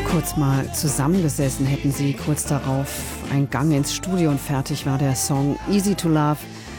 kurz mal zusammengesessen hätten sie. Kurz darauf ein Gang ins Studio und fertig war der Song Easy to Love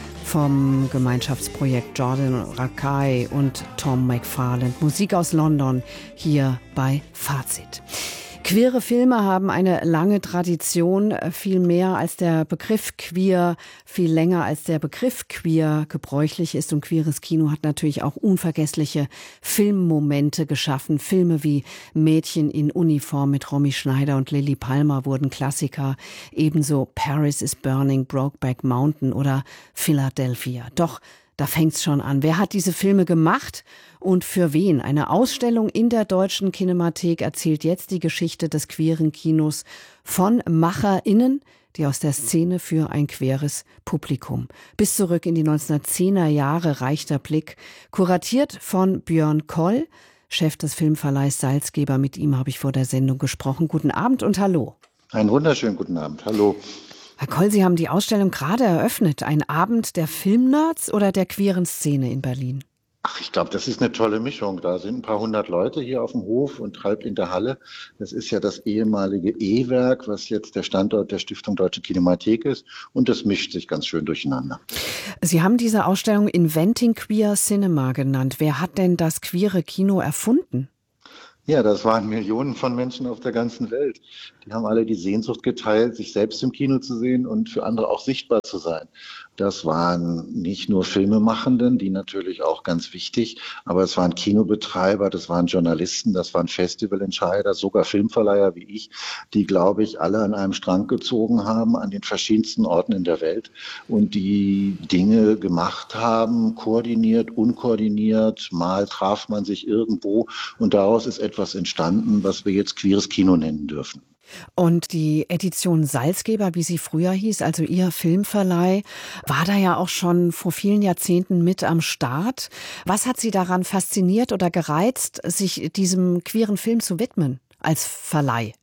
vom Gemeinschaftsprojekt Jordan Rakei und Tom McFarland. Musik aus London hier bei Fazit. Queere Filme haben eine lange Tradition, viel mehr als der Begriff queer, viel länger als der Begriff queer gebräuchlich ist. Und queeres Kino hat natürlich auch unvergessliche Filmmomente geschaffen. Filme wie Mädchen in Uniform mit Romy Schneider und Lily Palmer wurden Klassiker. Ebenso Paris is Burning, Brokeback Mountain oder Philadelphia. Doch da fängt's schon an. Wer hat diese Filme gemacht und für wen? Eine Ausstellung in der Deutschen Kinemathek erzählt jetzt die Geschichte des queeren Kinos von MacherInnen, die aus der Szene für ein queeres Publikum. Bis zurück in die 1910er Jahre reicht der Blick. Kuratiert von Björn Koll, Chef des Filmverleihs Salzgeber. Mit ihm habe ich vor der Sendung gesprochen. Guten Abend und hallo. Einen wunderschönen guten Abend. Hallo. Herr Koll, Sie haben die Ausstellung gerade eröffnet. Ein Abend der Filmnerds oder der queeren Szene in Berlin? Ach, ich glaube, das ist eine tolle Mischung. Da sind ein paar hundert Leute hier auf dem Hof und halb in der Halle. Das ist ja das ehemalige E-Werk, was jetzt der Standort der Stiftung Deutsche Kinemathek ist. Und das mischt sich ganz schön durcheinander. Sie haben diese Ausstellung Inventing Queer Cinema genannt. Wer hat denn das queere Kino erfunden? Ja, das waren Millionen von Menschen auf der ganzen Welt. Die haben alle die Sehnsucht geteilt, sich selbst im Kino zu sehen und für andere auch sichtbar zu sein. Das waren nicht nur Filmemachenden, die natürlich auch ganz wichtig, aber es waren Kinobetreiber, das waren Journalisten, das waren Festivalentscheider, sogar Filmverleiher wie ich, die, glaube ich, alle an einem Strang gezogen haben, an den verschiedensten Orten in der Welt und die Dinge gemacht haben, koordiniert, unkoordiniert, mal traf man sich irgendwo und daraus ist etwas entstanden, was wir jetzt queeres Kino nennen dürfen. Und die Edition Salzgeber, wie sie früher hieß, also Ihr Filmverleih, war da ja auch schon vor vielen Jahrzehnten mit am Start. Was hat Sie daran fasziniert oder gereizt, sich diesem queeren Film zu widmen als Verleih?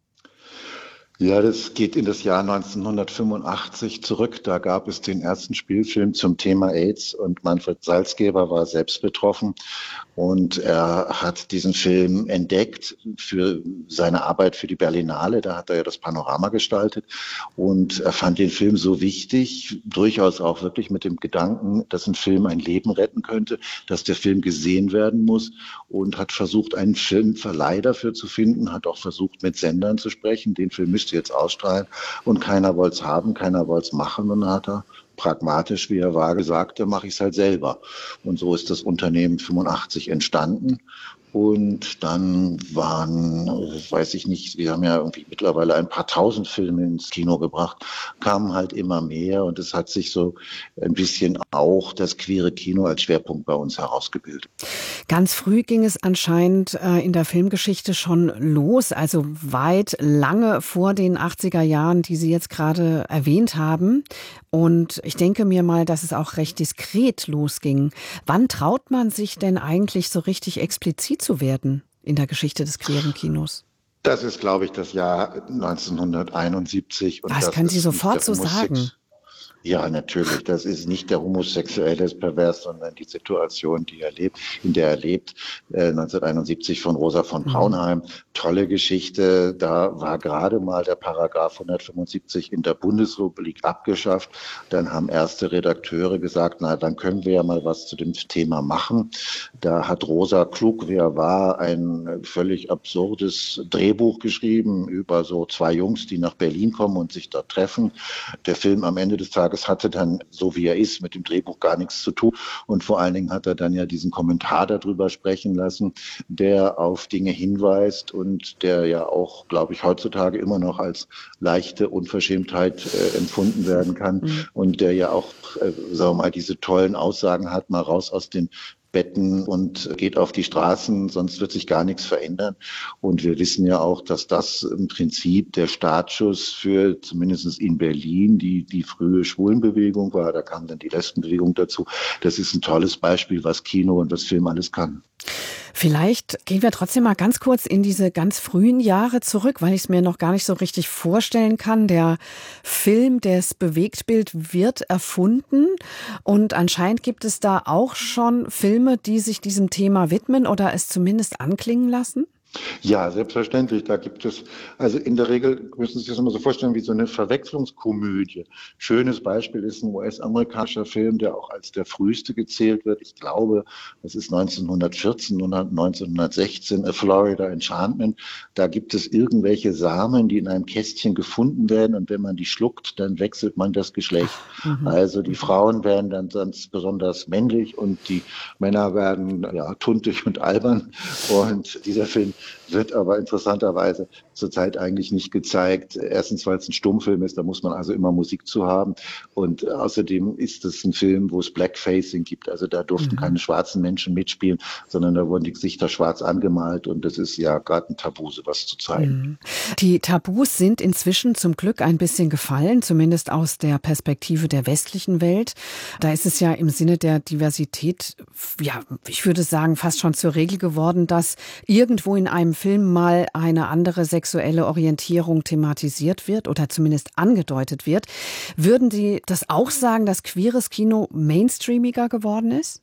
Ja, das geht in das Jahr 1985 zurück. Da gab es den ersten Spielfilm zum Thema AIDS und Manfred Salzgeber war selbst betroffen. Und er hat diesen Film entdeckt für seine Arbeit für die Berlinale. Da hat er ja das Panorama gestaltet. Und er fand den Film so wichtig, durchaus auch wirklich mit dem Gedanken, dass ein Film ein Leben retten könnte, dass der Film gesehen werden muss und hat versucht, einen Filmverleih dafür zu finden, hat auch versucht, mit Sendern zu sprechen. Den Film müsste jetzt ausstrahlen und keiner wollte es haben, keiner wollte es machen und dann hat er pragmatisch, wie er war, gesagt, dann mache ich es halt selber. Und so ist das Unternehmen 85 entstanden. Und dann waren, weiß ich nicht, wir haben ja irgendwie mittlerweile ein paar tausend Filme ins Kino gebracht, kamen halt immer mehr und es hat sich so ein bisschen auch das queere Kino als Schwerpunkt bei uns herausgebildet. Ganz früh ging es anscheinend in der Filmgeschichte schon los, also weit lange vor den 80er Jahren, die Sie jetzt gerade erwähnt haben. Und ich denke mir mal, dass es auch recht diskret losging. Wann traut man sich denn eigentlich so richtig explizit zu werden in der Geschichte des queeren Kinos? Das ist, glaube ich, das Jahr 1971. Und das können Sie sofort so sagen. Ja, natürlich. Das ist nicht der homosexuelle Pervers, sondern die Situation, die er lebt, in der er lebt. 1971 von Rosa von Braunheim. Tolle Geschichte. Da war gerade mal der Paragraph 175 in der Bundesrepublik abgeschafft. Dann haben erste Redakteure gesagt, na, dann können wir ja mal was zu dem Thema machen. Da hat Rosa, klug wie er war, ein völlig absurdes Drehbuch geschrieben über so zwei Jungs, die nach Berlin kommen und sich dort treffen. Der Film am Ende des Tages hatte dann, so wie er ist, mit dem Drehbuch gar nichts zu tun. Und vor allen Dingen hat er dann ja diesen Kommentar darüber sprechen lassen, der auf Dinge hinweist und der ja auch, glaube ich, heutzutage immer noch als leichte Unverschämtheit empfunden werden kann. Und der ja auch, sagen wir mal, diese tollen Aussagen hat, mal raus aus den Betten und geht auf die Straßen, sonst wird sich gar nichts verändern. Und wir wissen ja auch, dass das im Prinzip der Startschuss für zumindest in Berlin die frühe Schwulenbewegung war. Da kam dann die Lesbenbewegung dazu. Das ist ein tolles Beispiel, was Kino und was Film alles kann. Vielleicht gehen wir trotzdem mal ganz kurz in diese ganz frühen Jahre zurück, weil ich es mir noch gar nicht so richtig vorstellen kann. Der Film, das Bewegtbild wird erfunden und anscheinend gibt es da auch schon Filme, die sich diesem Thema widmen oder es zumindest anklingen lassen? Ja, selbstverständlich. Da gibt es, also in der Regel müssen Sie sich das immer so vorstellen wie so eine Verwechslungskomödie. Schönes Beispiel ist ein US-amerikanischer Film, der auch als der früheste gezählt wird. Ich glaube, das ist 1914 oder 1916, A Florida Enchantment. Da gibt es irgendwelche Samen, die in einem Kästchen gefunden werden und wenn man die schluckt, dann wechselt man das Geschlecht. Mhm. Also die Frauen werden dann sonst besonders männlich und die Männer werden ja tuntig und albern. Und dieser Film wird aber interessanterweise zurzeit eigentlich nicht gezeigt. Erstens, weil es ein Stummfilm ist, da muss man also immer Musik zu haben. Und außerdem ist es ein Film, wo es Blackfacing gibt. Also da durften Mhm. keine schwarzen Menschen mitspielen, sondern da wurden die Gesichter schwarz angemalt. Und das ist ja gerade ein Tabu, sowas zu zeigen. Mhm. Die Tabus sind inzwischen zum Glück ein bisschen gefallen, zumindest aus der Perspektive der westlichen Welt. Da ist es ja im Sinne der Diversität, ja, ich würde sagen, fast schon zur Regel geworden, dass irgendwo in einem Film mal eine andere sexuelle Orientierung thematisiert wird oder zumindest angedeutet wird. Würden Sie das auch sagen, dass queeres Kino mainstreamiger geworden ist?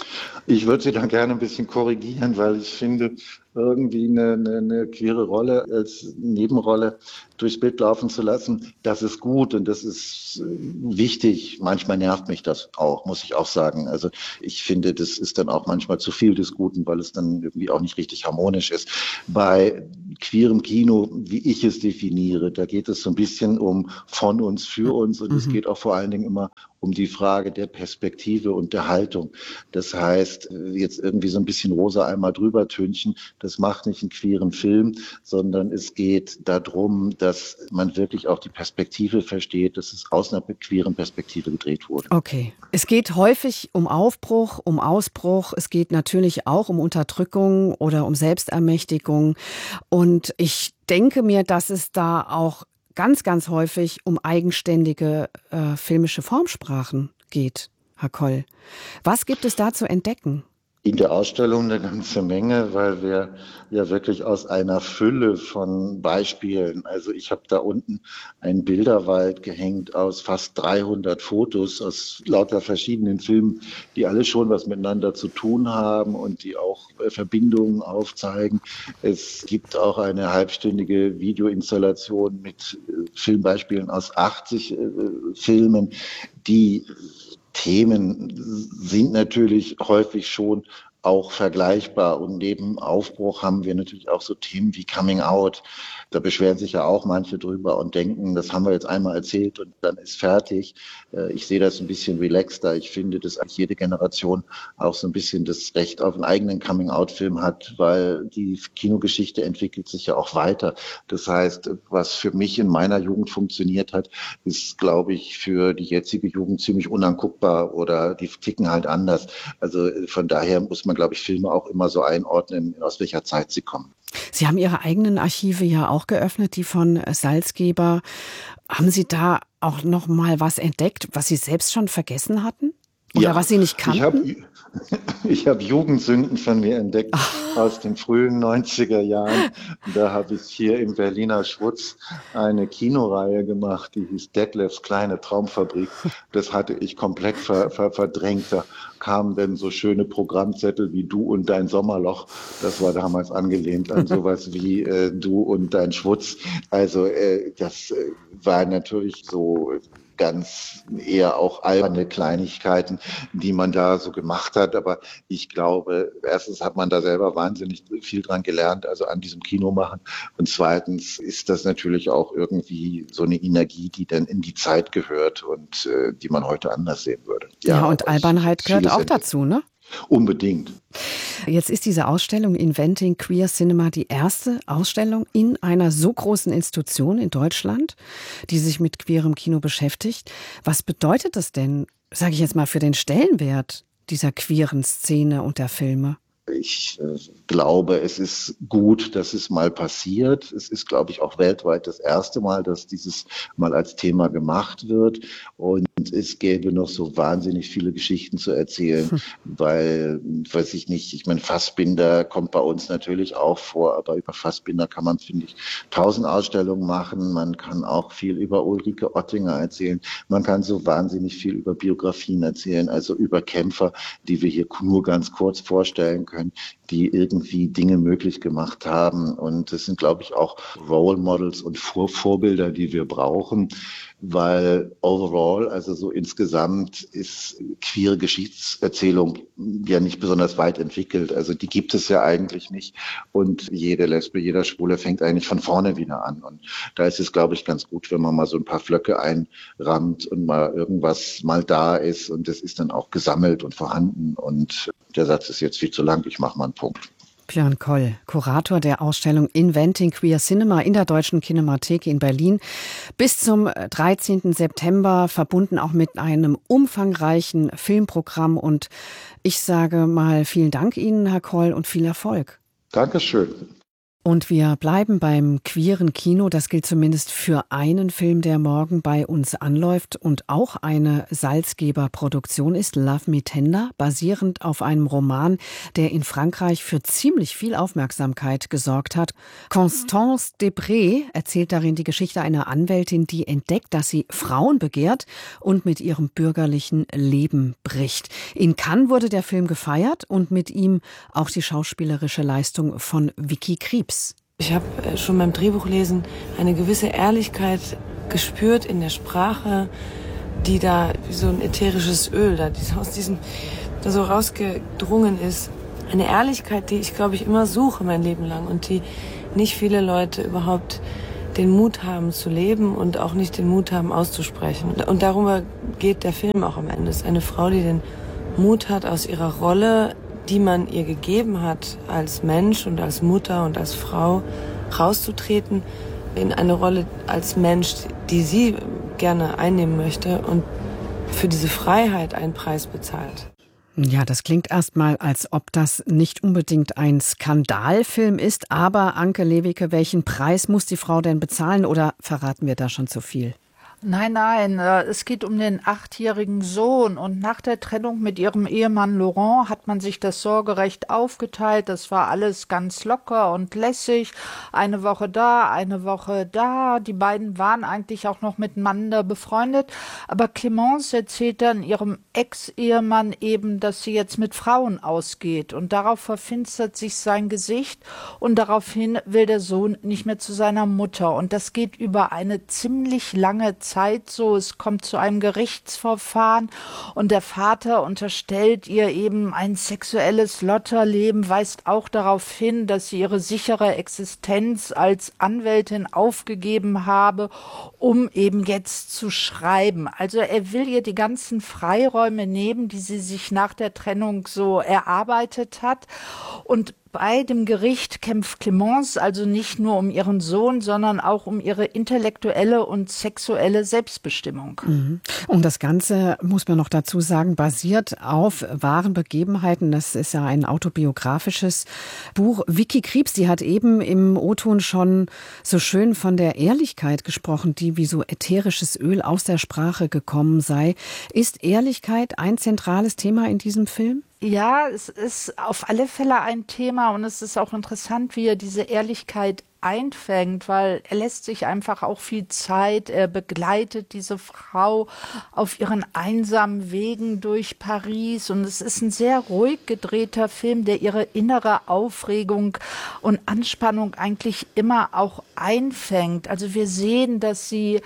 Ich würde Sie da gerne ein bisschen korrigieren, weil ich finde, irgendwie eine queere Rolle als Nebenrolle durchs Bild laufen zu lassen, das ist gut und das ist wichtig. Manchmal nervt mich das auch, muss ich auch sagen. Also ich finde, das ist dann auch manchmal zu viel des Guten, weil es dann irgendwie auch nicht richtig harmonisch ist. Bei queerem Kino, wie ich es definiere, da geht es so ein bisschen um von uns, für uns und es Mhm. geht auch vor allen Dingen immer um die Frage der Perspektive und der Haltung. Das heißt, jetzt irgendwie so ein bisschen rosa einmal drüber tünchen, das macht nicht einen queeren Film, sondern es geht darum, dass man wirklich auch die Perspektive versteht, dass es aus einer queeren Perspektive gedreht wurde. Okay. Es geht häufig um Aufbruch, um Ausbruch. Es geht natürlich auch um Unterdrückung oder um Selbstermächtigung. Und ich denke mir, dass es da auch ganz, ganz häufig um eigenständige filmische Formsprachen geht, Herr Koll. Was gibt es da zu entdecken? In der Ausstellung eine ganze Menge, weil wir ja wirklich aus einer Fülle von Beispielen, also ich habe da unten einen Bilderwald gehängt aus fast 300 Fotos aus lauter verschiedenen Filmen, die alle schon was miteinander zu tun haben und die auch Verbindungen aufzeigen. Es gibt auch eine halbstündige Videoinstallation mit Filmbeispielen aus 80 Filmen, die Themen sind natürlich häufig schon auch vergleichbar. Und neben Aufbruch haben wir natürlich auch so Themen wie Coming Out. Da beschweren sich ja auch manche drüber und denken, das haben wir jetzt einmal erzählt und dann ist fertig. Ich sehe das ein bisschen relaxter. Ich finde, dass eigentlich jede Generation auch so ein bisschen das Recht auf einen eigenen Coming Out Film hat, weil die Kinogeschichte entwickelt sich ja auch weiter. Das heißt, was für mich in meiner Jugend funktioniert hat, ist, glaube ich, für die jetzige Jugend ziemlich unanguckbar oder die ticken halt anders. Also von daher muss man, glaube ich, Filme auch immer so einordnen, aus welcher Zeit sie kommen. Sie haben Ihre eigenen Archive ja auch geöffnet, die von Salzgeber. Haben Sie da auch noch mal was entdeckt, was Sie selbst schon vergessen hatten? Oder Ja, was Sie nicht ich habe kannten? ich hab Jugendsünden von mir entdeckt aus den frühen 90er Jahren. Da habe ich hier im Berliner Schwutz eine Kinoreihe gemacht, die hieß Detlefs kleine Traumfabrik. Das hatte ich komplett verdrängt. Da kamen dann so schöne Programmzettel wie Du und dein Sommerloch. Das war damals angelehnt an sowas wie Du und dein Schwutz. Also das war natürlich so ganz eher auch alberne Kleinigkeiten, die man da so gemacht hat. Aber ich glaube, erstens hat man da selber wahnsinnig viel dran gelernt, also an diesem Kino machen. Und zweitens ist das natürlich auch irgendwie so eine Energie, die dann in die Zeit gehört und die man heute anders sehen würde. Ja, Ja, und aber ich habe Albernheit gehört vieles auch entdeckt. dazu, ne? Unbedingt. Jetzt ist diese Ausstellung Inventing Queer Cinema die erste Ausstellung in einer so großen Institution in Deutschland, die sich mit queerem Kino beschäftigt. Was bedeutet das denn, sage ich jetzt mal, für den Stellenwert dieser queeren Szene und der Filme? Ich glaube, es ist gut, dass es mal passiert. Es ist, glaube ich, auch weltweit das erste Mal, dass dieses mal als Thema gemacht wird. Und es gäbe noch so wahnsinnig viele Geschichten zu erzählen, weil, weiß ich nicht, ich meine, Fassbinder kommt bei uns natürlich auch vor, aber über Fassbinder kann man, finde ich, 1000 Ausstellungen machen. Man kann auch viel über Ulrike Ottinger erzählen. Man kann so wahnsinnig viel über Biografien erzählen, also über Kämpfer, die wir hier nur ganz kurz vorstellen können. können, die irgendwie Dinge möglich gemacht haben. Und das sind, glaube ich, auch Role Models und Vorbilder, die wir brauchen, weil overall, also so insgesamt, ist queere Geschichtserzählung ja nicht besonders weit entwickelt. Also die gibt es ja eigentlich nicht. Und jede Lesbe, jeder Schwule fängt eigentlich von vorne wieder an. Und da ist es, glaube ich, ganz gut, wenn man mal so ein paar Flöcke einrammt und mal irgendwas mal da ist. Und das ist dann auch gesammelt und vorhanden. Und der Satz ist jetzt viel zu lang. Ich mache mal einen Punkt. Björn Koll, Kurator der Ausstellung Inventing Queer Cinema in der Deutschen Kinemathek in Berlin. Bis zum 13. September verbunden auch mit einem umfangreichen Filmprogramm. Und ich sage mal vielen Dank Ihnen, Herr Koll, und viel Erfolg. Dankeschön. Und wir bleiben beim queeren Kino. Das gilt zumindest für einen Film, der morgen bei uns anläuft und auch eine Salzgeber-Produktion ist, Love Me Tender, basierend auf einem Roman, der in Frankreich für ziemlich viel Aufmerksamkeit gesorgt hat. Constance Debré erzählt darin die Geschichte einer Anwältin, die entdeckt, dass sie Frauen begehrt und mit ihrem bürgerlichen Leben bricht. In Cannes wurde der Film gefeiert und mit ihm auch die schauspielerische Leistung von Vicky Krieps. Ich habe schon beim Drehbuchlesen eine gewisse Ehrlichkeit gespürt in der Sprache, die da wie so ein ätherisches Öl, da aus diesem da so rausgedrungen ist. Eine Ehrlichkeit, die ich, glaube ich, immer suche mein Leben lang und die nicht viele Leute überhaupt den Mut haben zu leben und auch nicht den Mut haben auszusprechen. Und darüber geht der Film auch am Ende. Es ist eine Frau, die den Mut hat, aus ihrer Rolle, die man ihr gegeben hat, als Mensch und als Mutter und als Frau rauszutreten in eine Rolle als Mensch, die sie gerne einnehmen möchte und für diese Freiheit einen Preis bezahlt. Ja, das klingt erstmal, als ob das nicht unbedingt ein Skandalfilm ist. Aber Anke Lewicke, welchen Preis muss die Frau denn bezahlen oder verraten wir da schon zu viel? Nein, es geht um den 8-jährigen Sohn und nach der Trennung mit ihrem Ehemann Laurent hat man sich das Sorgerecht aufgeteilt. Das war alles ganz locker und lässig. Eine Woche da, eine Woche da. Die beiden waren eigentlich auch noch miteinander befreundet. Aber Clémence erzählt dann ihrem Ex-Ehemann eben, dass sie jetzt mit Frauen ausgeht. Und darauf verfinstert sich sein Gesicht und daraufhin will der Sohn nicht mehr zu seiner Mutter. Und das geht über eine ziemlich lange Zeit so. Es kommt zu einem Gerichtsverfahren und der Vater unterstellt ihr eben ein sexuelles Lotterleben, weist auch darauf hin, dass sie ihre sichere Existenz als Anwältin aufgegeben habe, um eben jetzt zu schreiben. Also er will ihr die ganzen Freiräume nehmen, die sie sich nach der Trennung so erarbeitet hat. Und bei dem Gericht kämpft Clémence also nicht nur um ihren Sohn, sondern auch um ihre intellektuelle und sexuelle Selbstbestimmung. Und das Ganze, muss man noch dazu sagen, basiert auf wahren Begebenheiten. Das ist ja ein autobiografisches Buch. Vicky Krieps, die hat eben im O-Ton schon so schön von der Ehrlichkeit gesprochen, die wie so ätherisches Öl aus der Sprache gekommen sei. Ist Ehrlichkeit ein zentrales Thema in diesem Film? Ja, es ist auf alle Fälle ein Thema und es ist auch interessant, wie er diese Ehrlichkeit einfängt, weil er lässt sich einfach auch viel Zeit, er begleitet diese Frau auf ihren einsamen Wegen durch Paris und es ist ein sehr ruhig gedrehter Film, der ihre innere Aufregung und Anspannung eigentlich immer auch einfängt. Also wir sehen, dass sie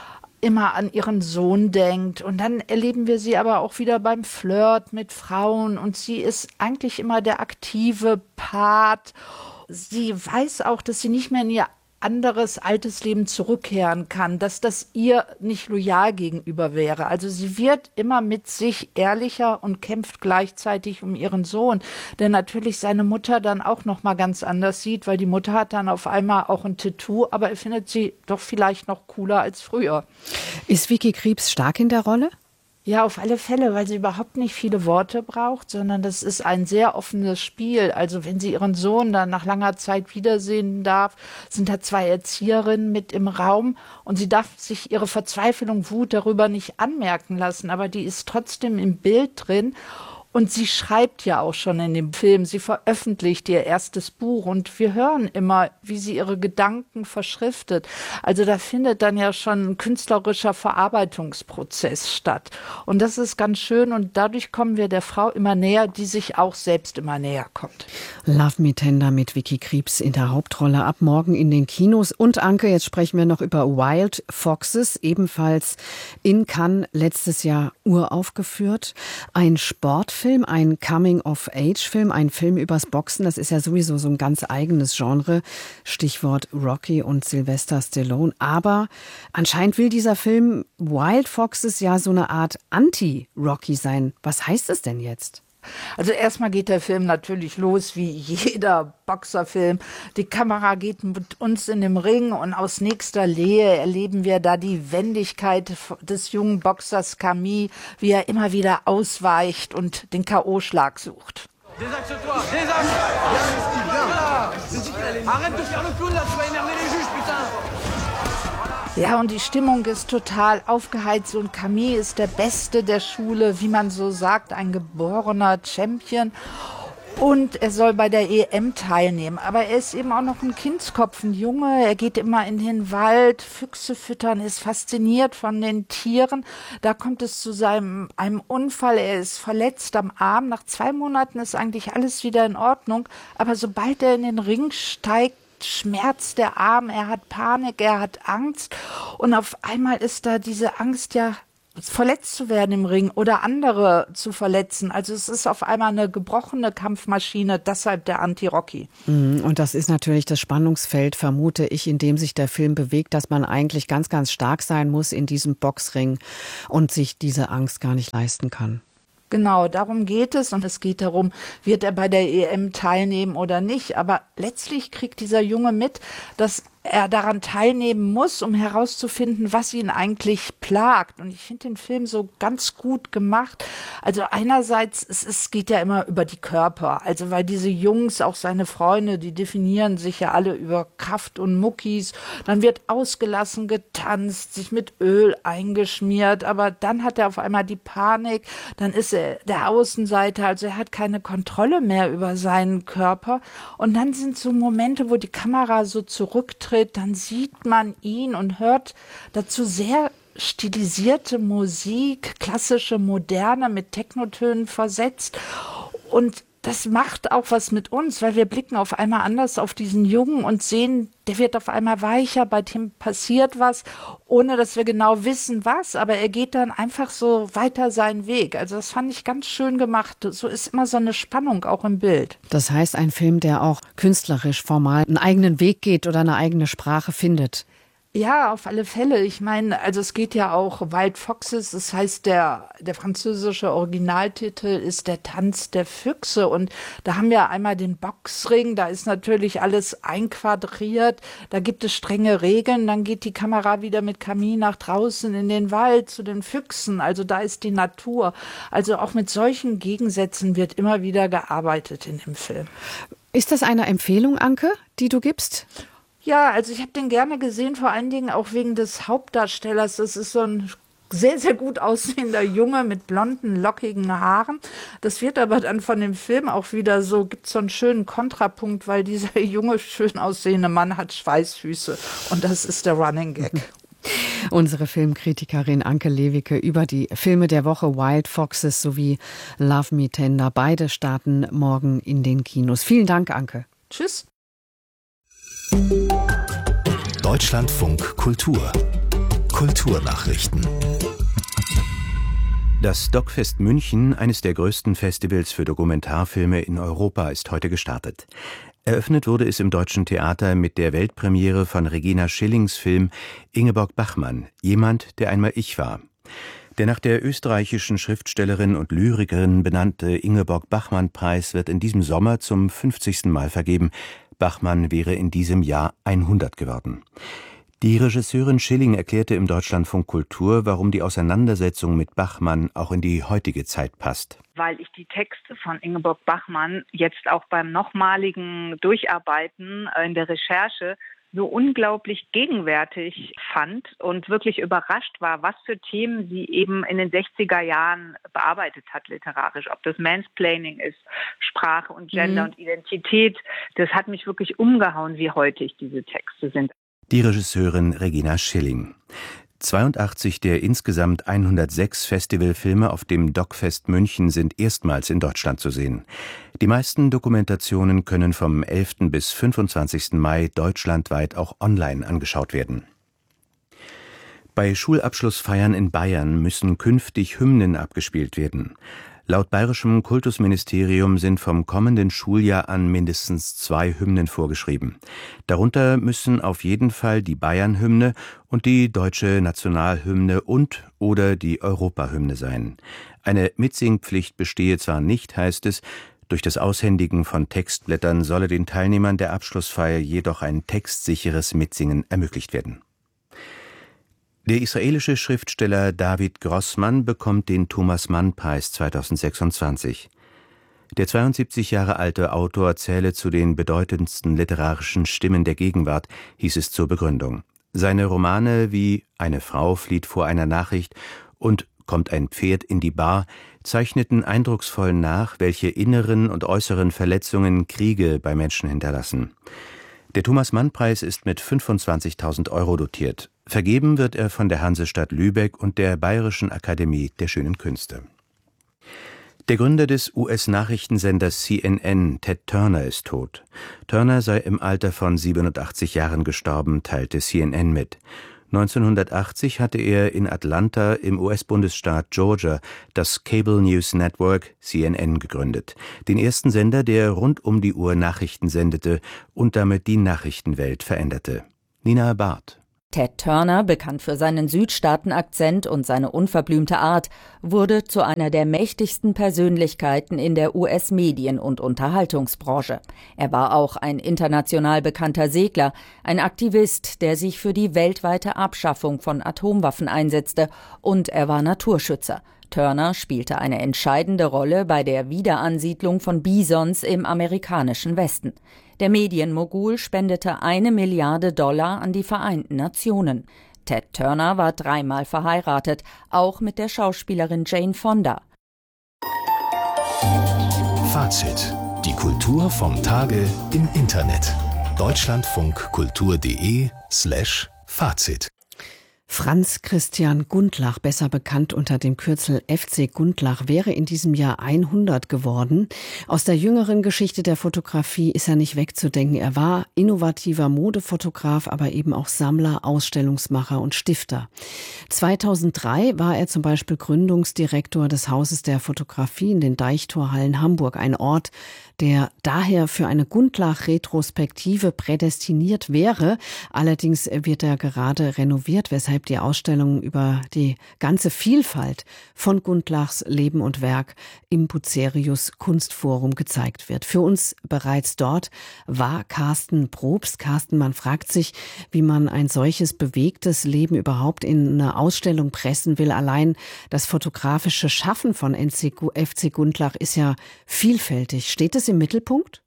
immer an ihren Sohn denkt und dann erleben wir sie aber auch wieder beim Flirt mit Frauen und sie ist eigentlich immer der aktive Part. Sie weiß auch, dass sie nicht mehr in ihr anderes altes Leben zurückkehren kann, dass das ihr nicht loyal gegenüber wäre. Also sie wird immer mit sich ehrlicher und kämpft gleichzeitig um ihren Sohn, der natürlich seine Mutter dann auch noch mal ganz anders sieht, weil die Mutter hat dann auf einmal auch ein Tattoo, aber er findet sie doch vielleicht noch cooler als früher. Ist Vicky Krieps stark in der Rolle? Ja, auf alle Fälle, weil sie überhaupt nicht viele Worte braucht, sondern das ist ein sehr offenes Spiel. Also wenn sie ihren Sohn dann nach langer Zeit wiedersehen darf, sind da 2 Erzieherinnen mit im Raum und sie darf sich ihre Verzweiflung, Wut darüber nicht anmerken lassen, aber die ist trotzdem im Bild drin. Und sie schreibt ja auch schon in dem Film, sie veröffentlicht ihr erstes Buch und wir hören immer, wie sie ihre Gedanken verschriftet. Also da findet dann ja schon ein künstlerischer Verarbeitungsprozess statt. Und das ist ganz schön und dadurch kommen wir der Frau immer näher, die sich auch selbst immer näher kommt. Love Me Tender mit Vicky Krieps in der Hauptrolle ab morgen in den Kinos. Und Anke, jetzt sprechen wir noch über Wild Foxes, ebenfalls in Cannes letztes Jahr uraufgeführt. Ein Sportfilm, ein Coming-of-Age-Film, ein Film übers Boxen. Das ist ja sowieso so ein ganz eigenes Genre. Stichwort Rocky und Sylvester Stallone. Aber anscheinend will dieser Film Wild Foxes ja so eine Art Anti-Rocky sein. Was heißt es denn jetzt? Also erstmal geht der Film natürlich los wie jeder Boxerfilm. Die Kamera geht mit uns in den Ring und aus nächster Nähe erleben wir da die Wendigkeit des jungen Boxers Camille, wie er immer wieder ausweicht und den K.O.-Schlag sucht. Désaxe-toi, désaxe! Arrête de faire le clown là, tu vas énerver les juges, putain! Ja, und die Stimmung ist total aufgeheizt und Camille ist der Beste der Schule, wie man so sagt, ein geborener Champion. Und er soll bei der EM teilnehmen. Aber er ist eben auch noch ein Kindskopf, ein Junge. Er geht immer in den Wald, Füchse füttern, ist fasziniert von den Tieren. Da kommt es zu einem Unfall. Er ist verletzt am Arm. Nach 2 Monaten ist eigentlich alles wieder in Ordnung. Aber sobald er in den Ring steigt, schmerzt der Arm, er hat Panik, er hat Angst und auf einmal ist da diese Angst, ja, verletzt zu werden im Ring oder andere zu verletzen. Also es ist auf einmal eine gebrochene Kampfmaschine, deshalb der Anti-Rocky. Und das ist natürlich das Spannungsfeld, vermute ich, in dem sich der Film bewegt, dass man eigentlich ganz, ganz stark sein muss in diesem Boxring und sich diese Angst gar nicht leisten kann. Genau, darum geht es und es geht darum, wird er bei der EM teilnehmen oder nicht. Aber letztlich kriegt dieser Junge mit, dass er daran teilnehmen muss, um herauszufinden, was ihn eigentlich plagt. Und ich finde den Film so ganz gut gemacht. Also einerseits, es geht ja immer über die Körper. Also weil diese Jungs, auch seine Freunde, die definieren sich ja alle über Kraft und Muckis. Dann wird ausgelassen getanzt, sich mit Öl eingeschmiert. Aber dann hat er auf einmal die Panik. Dann ist er der Außenseiter. Also er hat keine Kontrolle mehr über seinen Körper. Und dann sind so Momente, wo die Kamera so zurücktritt. Dann sieht man ihn und hört dazu sehr stilisierte Musik, klassische Moderne mit Technotönen versetzt. Und das macht auch was mit uns, weil wir blicken auf einmal anders auf diesen Jungen und sehen, der wird auf einmal weicher, bei dem passiert was, ohne dass wir genau wissen, was. Aber er geht dann einfach so weiter seinen Weg. Also das fand ich ganz schön gemacht. So ist immer so eine Spannung auch im Bild. Das heißt, ein Film, der auch künstlerisch, formal einen eigenen Weg geht oder eine eigene Sprache findet. Ja, auf alle Fälle. Ich meine, also es geht ja auch Wild Foxes, das heißt, der französische Originaltitel ist der Tanz der Füchse und da haben wir einmal den Boxring, da ist natürlich alles einquadriert, da gibt es strenge Regeln, dann geht die Kamera wieder mit Camille nach draußen in den Wald zu den Füchsen, also da ist die Natur. Also auch mit solchen Gegensätzen wird immer wieder gearbeitet in dem Film. Ist das eine Empfehlung, Anke, die du gibst? Ja, also ich habe den gerne gesehen, vor allen Dingen auch wegen des Hauptdarstellers. Das ist so ein sehr, sehr gut aussehender Junge mit blonden, lockigen Haaren. Das wird aber dann von dem Film auch wieder so, gibt so einen schönen Kontrapunkt, weil dieser junge, schön aussehende Mann hat Schweißfüße. Und das ist der Running Gag. Unsere Filmkritikerin Anke Lewicke über die Filme der Woche Wild Foxes sowie Love Me Tender. Beide starten morgen in den Kinos. Vielen Dank, Anke. Tschüss. Deutschlandfunk Kultur. Kulturnachrichten. Das Doc-Fest München, eines der größten Festivals für Dokumentarfilme in Europa, ist heute gestartet. Eröffnet wurde es im Deutschen Theater mit der Weltpremiere von Regina Schillings Film Ingeborg Bachmann, jemand, der einmal ich war. Der nach der österreichischen Schriftstellerin und Lyrikerin benannte Ingeborg-Bachmann-Preis wird in diesem Sommer zum 50. Mal vergeben. Bachmann wäre in diesem Jahr 100 geworden. Die Regisseurin Schilling erklärte im Deutschlandfunk Kultur, warum die Auseinandersetzung mit Bachmann auch in die heutige Zeit passt. Weil ich die Texte von Ingeborg Bachmann jetzt auch beim nochmaligen Durcharbeiten in der Recherche so unglaublich gegenwärtig fand und wirklich überrascht war, was für Themen sie eben in den 60er Jahren bearbeitet hat literarisch. Ob das Mansplaining ist, Sprache und Gender und Identität. Das hat mich wirklich umgehauen, wie heutig diese Texte sind. Die Regisseurin Regina Schilling. 82 der insgesamt 106 Festivalfilme auf dem DocFest München sind erstmals in Deutschland zu sehen. Die meisten Dokumentationen können vom 11. bis 25. Mai deutschlandweit auch online angeschaut werden. Bei Schulabschlussfeiern in Bayern müssen künftig Hymnen abgespielt werden. Laut bayerischem Kultusministerium sind vom kommenden Schuljahr an mindestens 2 Hymnen vorgeschrieben. Darunter müssen auf jeden Fall die Bayern-Hymne und die deutsche Nationalhymne und/oder die Europahymne sein. Eine Mitsingpflicht bestehe zwar nicht, heißt es, durch das Aushändigen von Textblättern solle den Teilnehmern der Abschlussfeier jedoch ein textsicheres Mitsingen ermöglicht werden. Der israelische Schriftsteller David Grossman bekommt den Thomas-Mann-Preis 2026. Der 72 Jahre alte Autor zähle zu den bedeutendsten literarischen Stimmen der Gegenwart, hieß es zur Begründung. Seine Romane wie Eine Frau flieht vor einer Nachricht und Kommt ein Pferd in die Bar zeichneten eindrucksvoll nach, welche inneren und äußeren Verletzungen Kriege bei Menschen hinterlassen. Der Thomas-Mann-Preis ist mit 25.000 € dotiert. Vergeben wird er von der Hansestadt Lübeck und der Bayerischen Akademie der Schönen Künste. Der Gründer des US-Nachrichtensenders CNN, Ted Turner, ist tot. Turner sei im Alter von 87 Jahren gestorben, teilte CNN mit. 1980 hatte er in Atlanta im US-Bundesstaat Georgia das Cable News Network CNN gegründet, den ersten Sender, der rund um die Uhr Nachrichten sendete und damit die Nachrichtenwelt veränderte. Nina Barth. Ted Turner, bekannt für seinen Südstaaten-Akzent und seine unverblümte Art, wurde zu einer der mächtigsten Persönlichkeiten in der US-Medien- und Unterhaltungsbranche. Er war auch ein international bekannter Segler, ein Aktivist, der sich für die weltweite Abschaffung von Atomwaffen einsetzte, und er war Naturschützer. Turner spielte eine entscheidende Rolle bei der Wiederansiedlung von Bisons im amerikanischen Westen. Der Medienmogul spendete $1 Milliarde an die Vereinten Nationen. Ted Turner war 3-mal verheiratet, auch mit der Schauspielerin Jane Fonda. Fazit: Die Kultur vom Tage im Internet. deutschlandfunkkultur.de/Fazit. Franz Christian Gundlach, besser bekannt unter dem Kürzel FC Gundlach, wäre in diesem Jahr 100 geworden. Aus der jüngeren Geschichte der Fotografie ist er nicht wegzudenken. Er war innovativer Modefotograf, aber eben auch Sammler, Ausstellungsmacher und Stifter. 2003 war er zum Beispiel Gründungsdirektor des Hauses der Fotografie in den Deichtorhallen Hamburg, ein Ort, der daher für eine Gundlach-Retrospektive prädestiniert wäre. Allerdings wird er gerade renoviert, weshalb die Ausstellung über die ganze Vielfalt von Gundlachs Leben und Werk im Bucerius Kunstforum gezeigt wird. Für uns bereits dort war Carsten Probst. Carsten, man fragt sich, wie man ein solches bewegtes Leben überhaupt in eine Ausstellung pressen will. Allein das fotografische Schaffen von FC Gundlach ist ja vielfältig. Steht es im Mittelpunkt?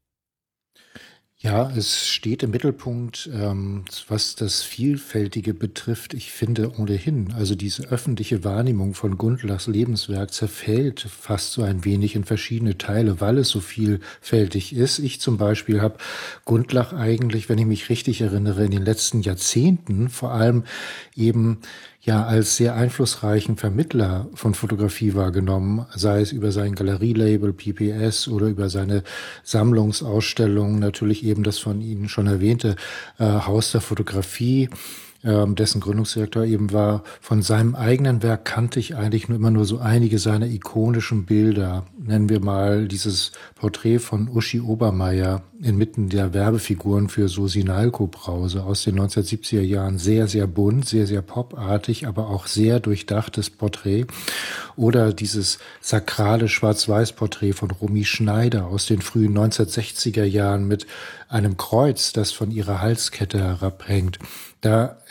Ja, es steht im Mittelpunkt, was das Vielfältige betrifft. Ich finde ohnehin, also diese öffentliche Wahrnehmung von Gundlachs Lebenswerk zerfällt fast so ein wenig in verschiedene Teile, weil es so vielfältig ist. Ich zum Beispiel habe Gundlach eigentlich, wenn ich mich richtig erinnere, in den letzten Jahrzehnten vor allem eben als sehr einflussreichen Vermittler von Fotografie wahrgenommen, sei es über sein Galerielabel PPS oder über seine Sammlungsausstellungen, natürlich eben das von Ihnen schon erwähnte Haus der Fotografie, dessen Gründungsdirektor eben war. Von seinem eigenen Werk kannte ich eigentlich immer nur so einige seiner ikonischen Bilder. Nennen wir mal dieses Porträt von Uschi Obermeier inmitten der Werbefiguren für so Sinalco-Brause aus den 1970er Jahren. Sehr, sehr bunt, sehr, sehr popartig, aber auch sehr durchdachtes Porträt. Oder dieses sakrale Schwarz-Weiß-Porträt von Romy Schneider aus den frühen 1960er Jahren mit einem Kreuz, das von ihrer Halskette herabhängt. Da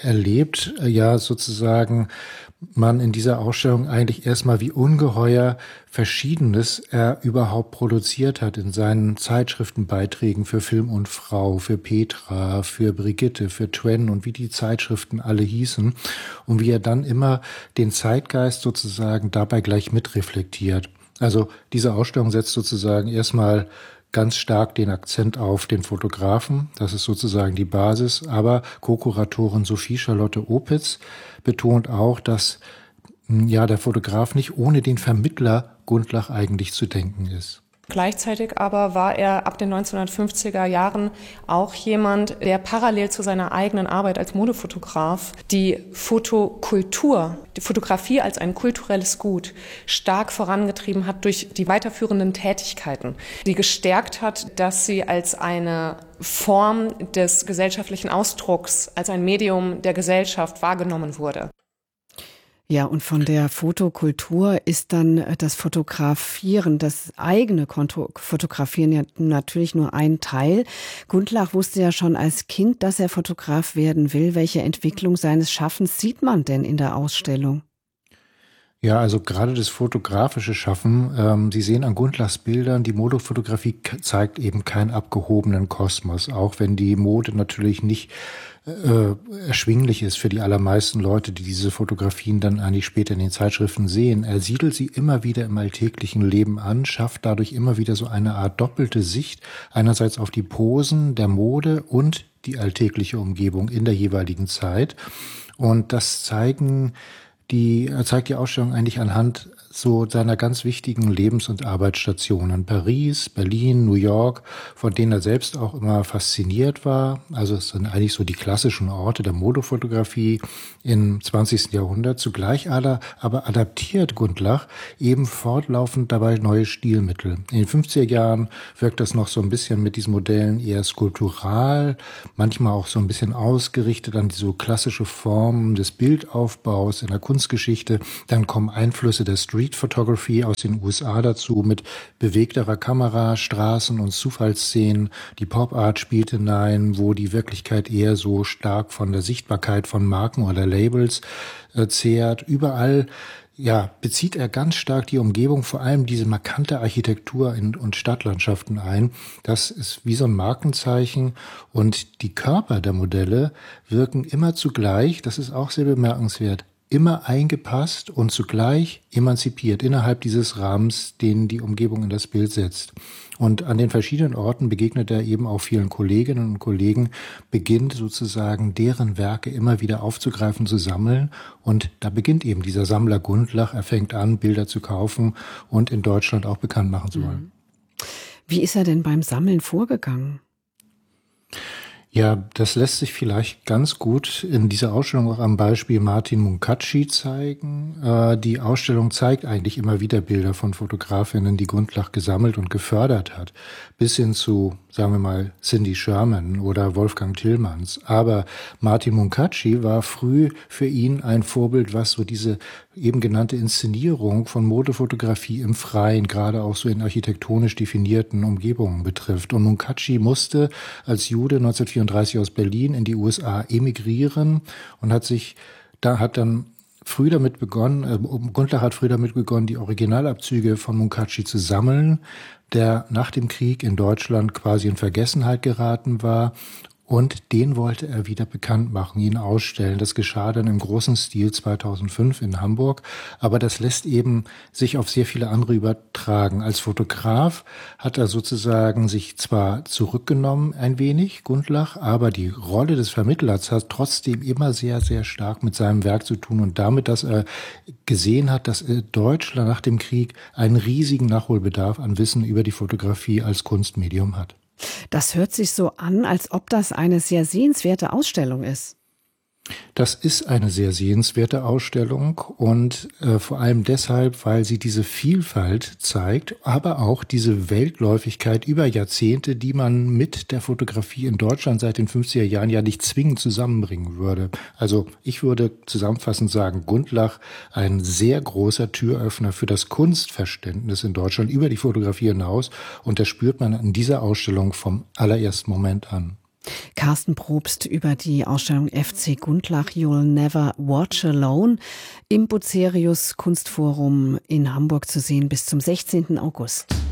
erlebt ja sozusagen man in dieser Ausstellung eigentlich erstmal, wie ungeheuer Verschiedenes er überhaupt produziert hat in seinen Zeitschriftenbeiträgen für Film und Frau, für Petra, für Brigitte, für Twen und wie die Zeitschriften alle hießen und wie er dann immer den Zeitgeist sozusagen dabei gleich mitreflektiert. Also diese Ausstellung setzt sozusagen erstmal ganz stark den Akzent auf den Fotografen. Das ist sozusagen die Basis. Aber Co-Kuratorin Sophie Charlotte Opitz betont auch, dass der Fotograf nicht ohne den Vermittler Gundlach eigentlich zu denken ist. Gleichzeitig aber war er ab den 1950er Jahren auch jemand, der parallel zu seiner eigenen Arbeit als Modefotograf die Fotokultur, die Fotografie als ein kulturelles Gut stark vorangetrieben hat durch die weiterführenden Tätigkeiten, die gestärkt hat, dass sie als eine Form des gesellschaftlichen Ausdrucks, als ein Medium der Gesellschaft wahrgenommen wurde. Ja, und von der Fotokultur ist dann das Fotografieren, das eigene Fotografieren ja natürlich nur ein Teil. Gundlach wusste ja schon als Kind, dass er Fotograf werden will. Welche Entwicklung seines Schaffens sieht man denn in der Ausstellung? Ja, also gerade das fotografische Schaffen, Sie sehen an Gundlachs Bildern, die Modefotografie zeigt eben keinen abgehobenen Kosmos, auch wenn die Mode natürlich nicht erschwinglich ist für die allermeisten Leute, die diese Fotografien dann eigentlich später in den Zeitschriften sehen. Er siedelt sie immer wieder im alltäglichen Leben an, schafft dadurch immer wieder so eine Art doppelte Sicht, einerseits auf die Posen der Mode und die alltägliche Umgebung in der jeweiligen Zeit. Und das zeigt die Ausstellung eigentlich anhand so seiner ganz wichtigen Lebens- und Arbeitsstationen. Paris, Berlin, New York, von denen er selbst auch immer fasziniert war. Also es sind eigentlich so die klassischen Orte der Modefotografie im 20. Jahrhundert. Zugleich aber adaptiert Gundlach eben fortlaufend dabei neue Stilmittel. In den 50er Jahren wirkt das noch so ein bisschen mit diesen Modellen eher skulptural, manchmal auch so ein bisschen ausgerichtet an die so klassische Formen des Bildaufbaus in der Kunstgeschichte. Dann kommen Einflüsse der Street Photography aus den USA dazu mit bewegterer Kamera, Straßen- und Zufallsszenen. Die Pop Art spielt hinein, wo die Wirklichkeit eher so stark von der Sichtbarkeit von Marken oder Labels zehrt. Überall bezieht er ganz stark die Umgebung, vor allem diese markante Architektur und Stadtlandschaften ein. Das ist wie so ein Markenzeichen und die Körper der Modelle wirken immer zugleich, das ist auch sehr bemerkenswert, immer eingepasst und zugleich emanzipiert innerhalb dieses Rahmens, den die Umgebung in das Bild setzt. Und an den verschiedenen Orten begegnet er eben auch vielen Kolleginnen und Kollegen, beginnt sozusagen deren Werke immer wieder aufzugreifen, zu sammeln. Und da beginnt eben dieser Sammler Gundlach, er fängt an, Bilder zu kaufen und in Deutschland auch bekannt machen zu wollen. Wie ist er denn beim Sammeln vorgegangen? Ja, das lässt sich vielleicht ganz gut in dieser Ausstellung auch am Beispiel Martin Munkaczy zeigen. Die Ausstellung zeigt eigentlich immer wieder Bilder von Fotografinnen, die Gundlach gesammelt und gefördert hat, bis hin zu, sagen wir mal, Cindy Sherman oder Wolfgang Tillmans. Aber Martin Munkaczy war früh für ihn ein Vorbild, was so diese eben genannte Inszenierung von Modefotografie im Freien, gerade auch so in architektonisch definierten Umgebungen betrifft. Und Munkaczy musste als Jude 1934 aus Berlin in die USA emigrieren und hat dann früh damit begonnen, Gundlach hat früh damit begonnen, die Originalabzüge von Munkaczy zu sammeln, der nach dem Krieg in Deutschland quasi in Vergessenheit geraten war. Und den wollte er wieder bekannt machen, ihn ausstellen. Das geschah dann im großen Stil 2005 in Hamburg. Aber das lässt eben sich auf sehr viele andere übertragen. Als Fotograf hat er sozusagen sich zwar zurückgenommen ein wenig, Gundlach, aber die Rolle des Vermittlers hat trotzdem immer sehr, sehr stark mit seinem Werk zu tun. Und damit, dass er gesehen hat, dass Deutschland nach dem Krieg einen riesigen Nachholbedarf an Wissen über die Fotografie als Kunstmedium hat. Das hört sich so an, als ob das eine sehr sehenswerte Ausstellung ist. Das ist eine sehr sehenswerte Ausstellung und vor allem deshalb, weil sie diese Vielfalt zeigt, aber auch diese Weltläufigkeit über Jahrzehnte, die man mit der Fotografie in Deutschland seit den 50er Jahren ja nicht zwingend zusammenbringen würde. Also ich würde zusammenfassend sagen, Gundlach ein sehr großer Türöffner für das Kunstverständnis in Deutschland über die Fotografie hinaus und das spürt man in dieser Ausstellung vom allerersten Moment an. Carsten Probst über die Ausstellung FC Gundlach You'll Never Watch Alone im Bucerius Kunstforum in Hamburg zu sehen bis zum 16. August.